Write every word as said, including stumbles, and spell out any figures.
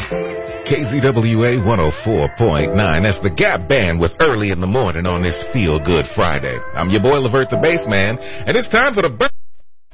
K Z W A one oh four point nine. That's the Gap Band with Early in the Morning on this Feel Good Friday. I'm your boy, Levert the Bass Man, and it's time for the